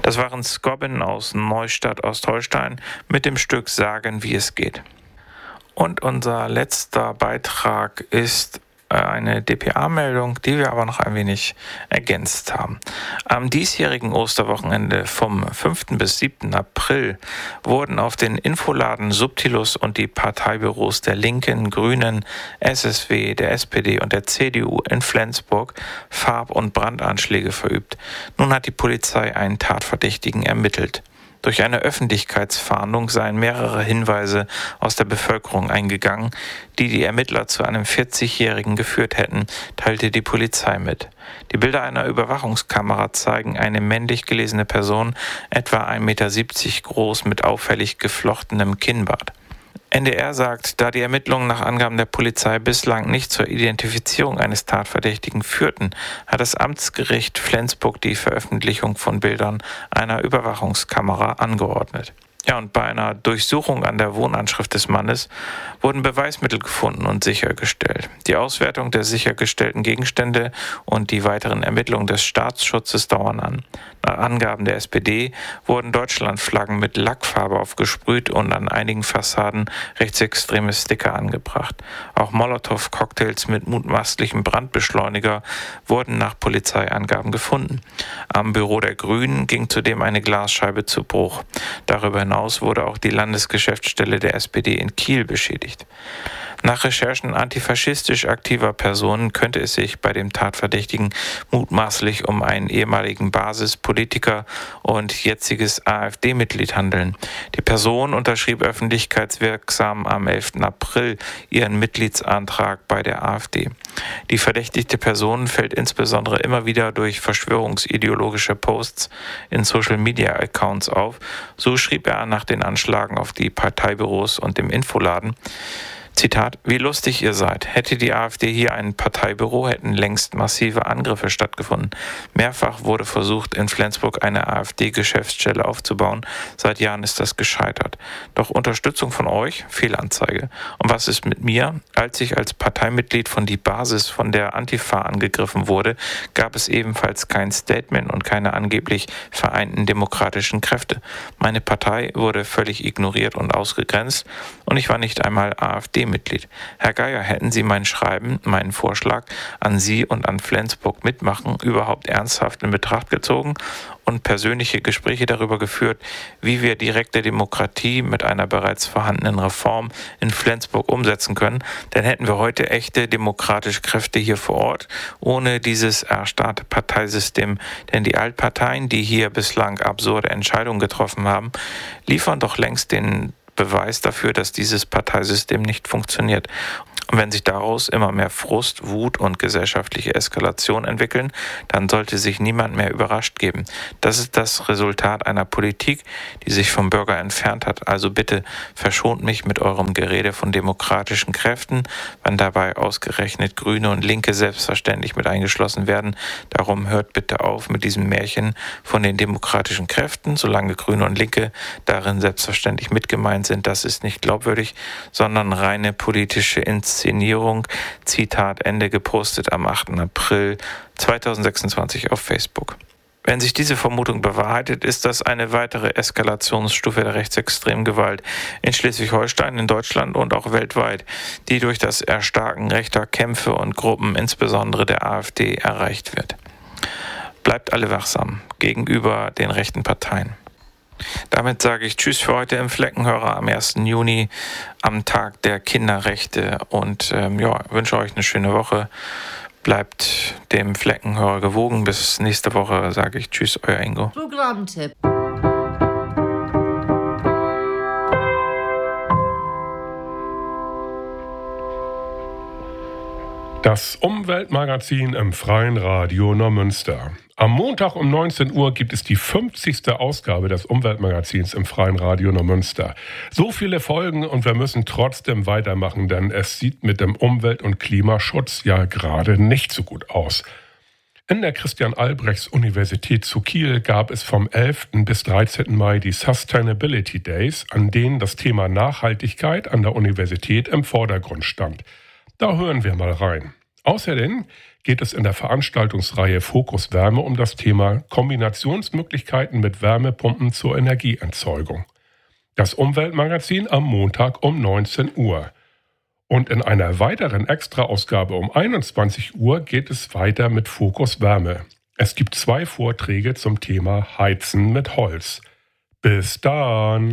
Das waren Scobbin aus Neustadt Ostholstein mit dem Stück Sagen, wie es geht. Und unser letzter Beitrag ist eine dpa-Meldung, die wir aber noch ein wenig ergänzt haben. Am diesjährigen Osterwochenende vom 5. bis 7. April wurden auf den Infoladen Subtilus und die Parteibüros der Linken, Grünen, SSW, der SPD und der CDU in Flensburg Farb- und Brandanschläge verübt. Nun hat die Polizei einen Tatverdächtigen ermittelt. Durch eine Öffentlichkeitsfahndung seien mehrere Hinweise aus der Bevölkerung eingegangen, die die Ermittler zu einem 40-Jährigen geführt hätten, teilte die Polizei mit. Die Bilder einer Überwachungskamera zeigen eine männlich gelesene Person, etwa 1,70 Meter groß, mit auffällig geflochtenem Kinnbart. NDR sagt, da die Ermittlungen nach Angaben der Polizei bislang nicht zur Identifizierung eines Tatverdächtigen führten, hat das Amtsgericht Flensburg die Veröffentlichung von Bildern einer Überwachungskamera angeordnet. Ja, und bei einer Durchsuchung an der Wohnanschrift des Mannes wurden Beweismittel gefunden und sichergestellt. Die Auswertung der sichergestellten Gegenstände und die weiteren Ermittlungen des Staatsschutzes dauern an. Nach Angaben der SPD wurden Deutschlandflaggen mit Lackfarbe aufgesprüht und an einigen Fassaden rechtsextreme Sticker angebracht. Auch Molotow-Cocktails mit mutmaßlichem Brandbeschleuniger wurden nach Polizeiangaben gefunden. Am Büro der Grünen ging zudem eine Glasscheibe zu Bruch. Darüber hinaus wurde auch die Landesgeschäftsstelle der SPD in Kiel beschädigt. Nach Recherchen antifaschistisch aktiver Personen könnte es sich bei dem Tatverdächtigen mutmaßlich um einen ehemaligen Basispolitiker und jetziges AfD-Mitglied handeln. Die Person unterschrieb öffentlichkeitswirksam am 11. April ihren Mitgliedsantrag bei der AfD. Die verdächtigte Person fällt insbesondere immer wieder durch verschwörungsideologische Posts in Social-Media-Accounts auf. So schrieb er nach den Anschlägen auf die Parteibüros und dem Infoladen: Zitat: Wie lustig ihr seid. Hätte die AfD hier ein Parteibüro, hätten längst massive Angriffe stattgefunden. Mehrfach wurde versucht, in Flensburg eine AfD-Geschäftsstelle aufzubauen. Seit Jahren ist das gescheitert. Doch Unterstützung von euch? Fehlanzeige. Und was ist mit mir? Als ich als Parteimitglied von die Basis von der Antifa angegriffen wurde, gab es ebenfalls kein Statement und keine angeblich vereinten demokratischen Kräfte. Meine Partei wurde völlig ignoriert und ausgegrenzt und ich war nicht einmal AfD-Mitglied. Herr Geier, hätten Sie mein Schreiben, meinen Vorschlag an Sie und an Flensburg mitmachen überhaupt ernsthaft in Betracht gezogen und persönliche Gespräche darüber geführt, wie wir direkte Demokratie mit einer bereits vorhandenen Reform in Flensburg umsetzen können, dann hätten wir heute echte demokratische Kräfte hier vor Ort, ohne dieses erstarrte Parteisystem. Denn die Altparteien, die hier bislang absurde Entscheidungen getroffen haben, liefern doch längst den Beweis dafür, dass dieses Parteisystem nicht funktioniert. Und wenn sich daraus immer mehr Frust, Wut und gesellschaftliche Eskalation entwickeln, dann sollte sich niemand mehr überrascht geben. Das ist das Resultat einer Politik, die sich vom Bürger entfernt hat. Also bitte verschont mich mit eurem Gerede von demokratischen Kräften, wenn dabei ausgerechnet Grüne und Linke selbstverständlich mit eingeschlossen werden. Darum hört bitte auf mit diesem Märchen von den demokratischen Kräften, solange Grüne und Linke darin selbstverständlich mitgemeint sind. Das ist nicht glaubwürdig, sondern reine politische Inszenierung. Zitat Ende, gepostet am 8. April 2026 auf Facebook. Wenn sich diese Vermutung bewahrheitet, ist das eine weitere Eskalationsstufe der rechtsextremen Gewalt in Schleswig-Holstein, in Deutschland und auch weltweit, die durch das Erstarken rechter Kämpfe und Gruppen, insbesondere der AfD, erreicht wird. Bleibt alle wachsam gegenüber den rechten Parteien. Damit sage ich Tschüss für heute im Fleckenhörer am 1. Juni, am Tag der Kinderrechte und wünsche euch eine schöne Woche. Bleibt dem Fleckenhörer gewogen. Bis nächste Woche sage ich Tschüss, euer Ingo. Programmtipp. Das Umweltmagazin im Freien Radio Neumünster. Am Montag um 19 Uhr gibt es die 50. Ausgabe des Umweltmagazins im Freien Radio Neumünster. So viele Folgen und wir müssen trotzdem weitermachen, denn es sieht mit dem Umwelt- und Klimaschutz ja gerade nicht so gut aus. In der Christian-Albrechts-Universität zu Kiel gab es vom 11. bis 13. Mai die Sustainability Days, an denen das Thema Nachhaltigkeit an der Universität im Vordergrund stand. Da hören wir mal rein. Außerdem geht es in der Veranstaltungsreihe Fokus Wärme um das Thema Kombinationsmöglichkeiten mit Wärmepumpen zur Energieerzeugung. Das Umweltmagazin am Montag um 19 Uhr. Und in einer weiteren Extra-Ausgabe um 21 Uhr geht es weiter mit Fokus Wärme. Es gibt 2 Vorträge zum Thema Heizen mit Holz. Bis dann!